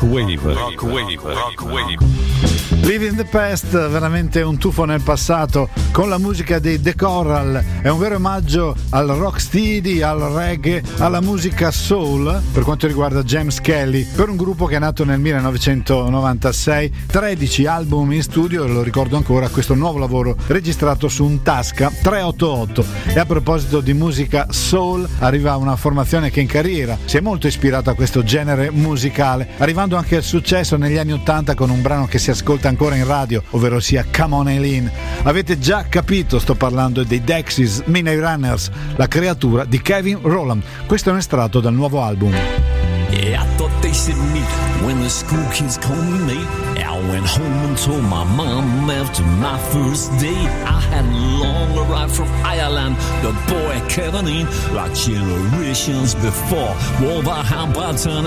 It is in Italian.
Live in the Past, veramente un tuffo nel passato con la musica dei The Coral. È un vero omaggio al rocksteady, al reggae, alla musica soul per quanto riguarda James Kelly, per un gruppo che è nato nel 1996, 13 album in studio, e lo ricordo ancora, questo nuovo lavoro registrato su un Tasca 388. E a proposito di musica soul, arriva una formazione che in carriera si è molto ispirata a questo genere musicale, arrivando anche al successo negli anni 80 con un brano che si ascolta ancora in radio, ovvero sia Come On Eileen. Avete già capito, sto parlando dei Dexys Midnight Runners, la creatura di Kevin Rowland. Questo è un estratto dal nuovo album. Yeah, I thought they said meet when the school kids called me mate. I went home and told my mom after my first day. I had long arrived from Ireland, the boy Kevin in, like generations before. Well, by how about